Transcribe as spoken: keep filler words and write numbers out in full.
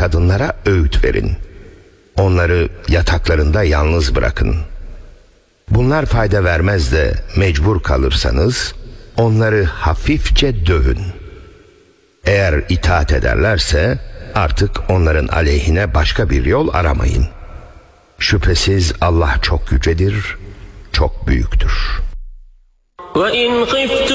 kadınlara öğüt verin. Onları yataklarında yalnız bırakın. Bunlar fayda vermez de mecbur kalırsanız onları hafifçe dövün. Eğer itaat ederlerse artık onların aleyhine başka bir yol aramayın. Şüphesiz Allah çok yücedir, çok büyüktür.